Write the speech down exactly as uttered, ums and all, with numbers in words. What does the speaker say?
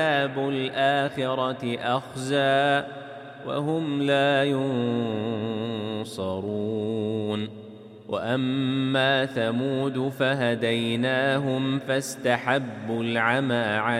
عذاب الآخرة أخزى وهم لا ينصرون وأما ثمود فهديناهم فاستحبوا العمى